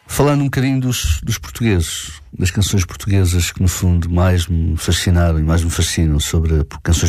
Falando um bocadinho dos portugueses, das canções portuguesas que no fundo mais me fascinaram e mais me fascinam sobre canções